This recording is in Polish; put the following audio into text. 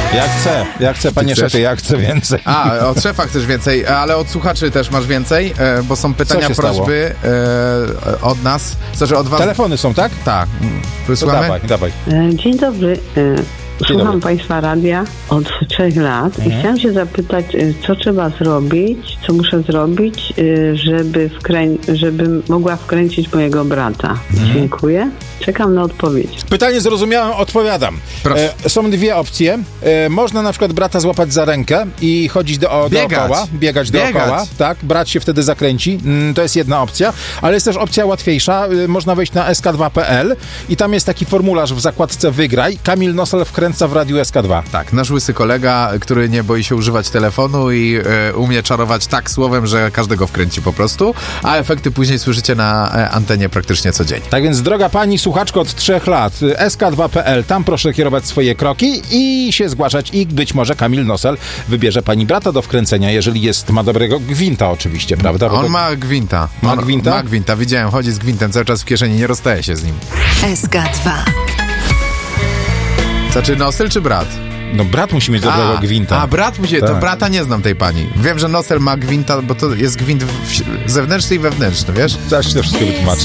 Ja chcę, panie szefie, ja chcę więcej. Od szefa chcesz więcej, ale od słuchaczy też masz więcej, bo są pytania, prośby od nas. Znaczy od was. Telefony są, tak? Tak. Wysłuchamy? Dawaj. Dzień dobry. Słucham Państwa radia od 3 lat i chciałam się zapytać, co trzeba zrobić, co muszę zrobić, żeby mogła wkręcić mojego brata. Dziękuję. Czekam na odpowiedź. Pytanie zrozumiałem, odpowiadam. Są dwie opcje. Można na przykład brata złapać za rękę i chodzić biegać dookoła. Tak, brat się wtedy zakręci. To jest jedna opcja, ale jest też opcja łatwiejsza. Można wejść na sk2.pl i tam jest taki formularz w zakładce Wygraj. Kamil Nosel wkręca w radiu SK2. Tak, nasz łysy kolega, który nie boi się używać telefonu i umie czarować tak słowem, że każdego wkręci po prostu, a efekty później słyszycie na antenie praktycznie codziennie. Tak więc, droga pani słuchaczko od 3 lat, sk2.pl, tam proszę kierować swoje kroki i się zgłaszać i być może Kamil Nosel wybierze pani brata do wkręcenia, jeżeli ma dobrego gwinta oczywiście, prawda? On ma gwinta. Ma gwinta? Widziałem, chodzi z gwintem cały czas w kieszeni, nie rozstaje się z nim. SK2. Znaczy Nosel czy brat? No brat musi mieć dobrego gwinta. Brat musi, to brata nie znam tej pani. Wiem, że Nosel ma gwinta, bo to jest gwint zewnętrzny i wewnętrzny, wiesz? Zaś to wszystko wytłumaczę.